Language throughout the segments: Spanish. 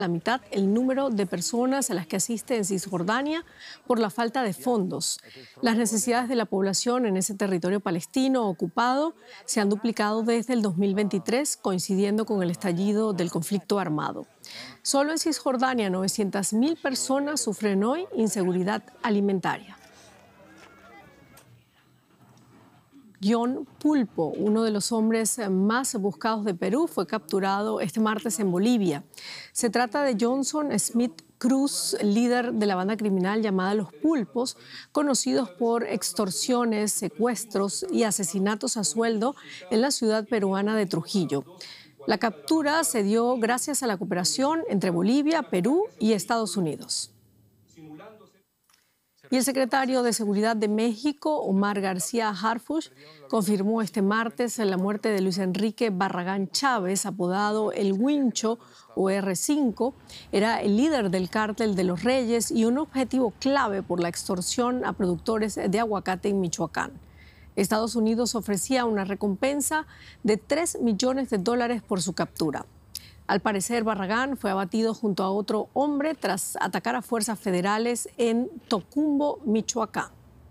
la mitad el número de personas a las que asiste en Cisjordania por la falta de fondos. Las necesidades de la población en ese territorio palestino ocupado se han duplicado desde el 2023, coincidiendo con el estallido del conflicto armado. Solo en Cisjordania, 900.000 personas sufren hoy inseguridad alimentaria. John Pulpo, uno de los hombres más buscados de Perú, fue capturado este martes en Bolivia. Se trata de Johnson Smith Cruz, líder de la banda criminal llamada Los Pulpos, conocidos por extorsiones, secuestros y asesinatos a sueldo en la ciudad peruana de Trujillo. La captura se dio gracias a la cooperación entre Bolivia, Perú y Estados Unidos. Y el secretario de Seguridad de México, Omar García Harfuch, confirmó este martes la muerte de Luis Enrique Barragán Chávez, apodado El Huincho o R5. Era el líder del cártel de los Reyes y un objetivo clave por la extorsión a productores de aguacate en Michoacán. Estados Unidos ofrecía una recompensa de $3 millones por su captura. Al parecer, Barragán fue abatido junto a otro hombre tras atacar a fuerzas federales en Tocumbo, Michoacán.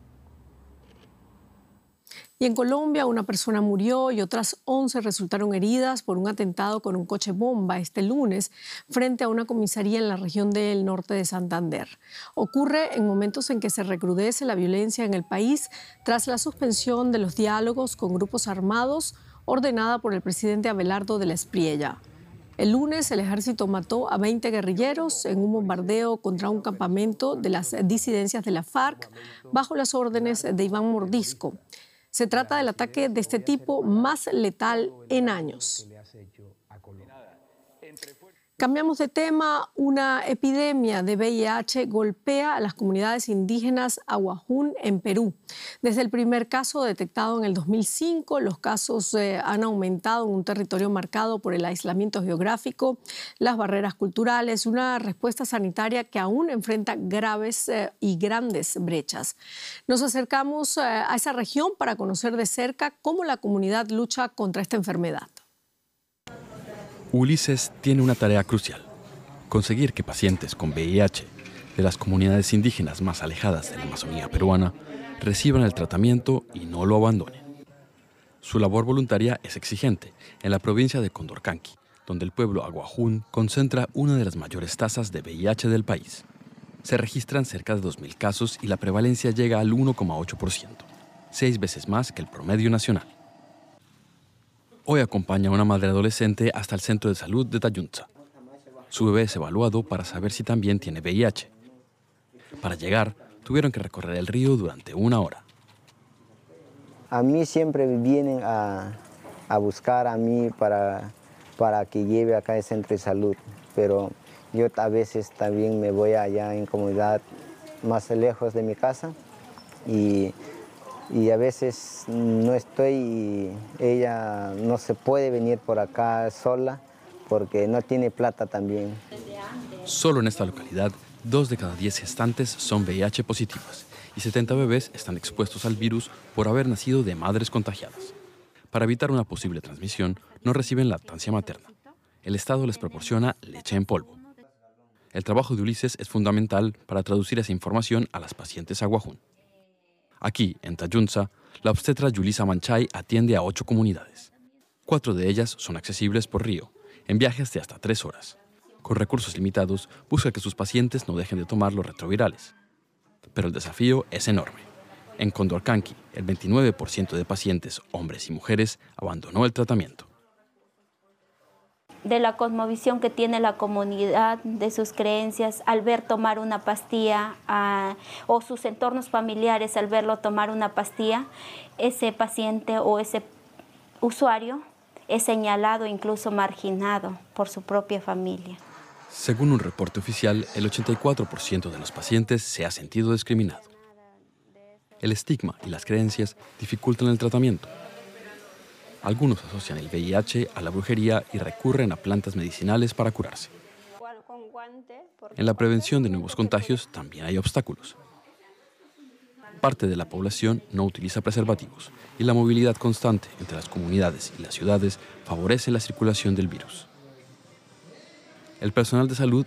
Y en Colombia, una persona murió y otras 11 resultaron heridas por un atentado con un coche bomba este lunes frente a una comisaría en la región del norte de Santander. Ocurre en momentos en que se recrudece la violencia en el país tras la suspensión de los diálogos con grupos armados ordenada por el presidente Abelardo de la Espriella. El lunes, el ejército mató a 20 guerrilleros en un bombardeo contra un campamento de las disidencias de la FARC bajo las órdenes de Iván Mordisco. Se trata del ataque de este tipo más letal en años. Cambiamos de tema. Una epidemia de VIH golpea a las comunidades indígenas Aguajún en Perú. Desde el primer caso detectado en el 2005, los casos han aumentado en un territorio marcado por el aislamiento geográfico, las barreras culturales, una respuesta sanitaria que aún enfrenta graves y grandes brechas. Nos acercamos a esa región para conocer de cerca cómo la comunidad lucha contra esta enfermedad. Ulises tiene una tarea crucial: conseguir que pacientes con VIH de las comunidades indígenas más alejadas de la Amazonía peruana reciban el tratamiento y no lo abandonen. Su labor voluntaria es exigente en la provincia de Condorcanqui, donde el pueblo Aguajún concentra una de las mayores tasas de VIH del país. Se registran cerca de 2.000 casos y la prevalencia llega al 1,8%, 6 veces más que el promedio nacional. Hoy acompaña a una madre adolescente hasta el centro de salud de Tayunza. Su bebé es evaluado para saber si también tiene VIH. Para llegar, tuvieron que recorrer el río durante 1 hora. A mí siempre vienen a buscar a mí para que lleve acá al centro de salud, pero yo a veces también me voy allá en comunidad más lejos de mi casa y a veces no estoy y ella no se puede venir por acá sola porque no tiene plata también. Solo en esta localidad, 2 de cada 10 gestantes son VIH positivas y 70 bebés están expuestos al virus por haber nacido de madres contagiadas. Para evitar una posible transmisión, no reciben lactancia materna. El Estado les proporciona leche en polvo. El trabajo de Ulises es fundamental para traducir esa información a las pacientes Aguajún. Aquí, en Tayunza, la obstetra Yulisa Manchay atiende a 8 comunidades. 4 de ellas son accesibles por río, en viajes de hasta 3 horas. Con recursos limitados, busca que sus pacientes no dejen de tomar los retrovirales. Pero el desafío es enorme. En Condorcanqui, el 29% de pacientes, hombres y mujeres, abandonó el tratamiento. De la cosmovisión que tiene la comunidad, de sus creencias, al ver tomar una pastilla, o sus entornos familiares al verlo tomar una pastilla, ese paciente o ese usuario es señalado, incluso marginado por su propia familia. Según un reporte oficial, el 84% de los pacientes se ha sentido discriminado. El estigma y las creencias dificultan el tratamiento. Algunos asocian el VIH a la brujería y recurren a plantas medicinales para curarse. En la prevención de nuevos contagios también hay obstáculos. Parte de la población no utiliza preservativos y la movilidad constante entre las comunidades y las ciudades favorece la circulación del virus. El personal de salud